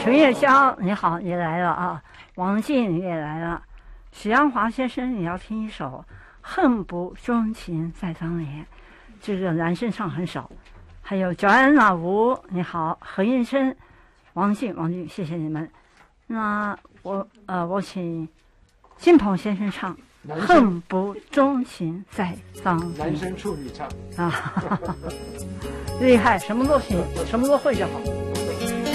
陈月香你好，你来了啊！王静也来了。许鞍华先生，你要听一首《恨不钟情在当年》，这个男生唱很少。还有乔安娜吴，你好，何应生、王静，谢谢你们。那我请金鹏先生唱《恨不钟情在当年》。 男生处女唱啊，厉害，什么都行，什么都会就好。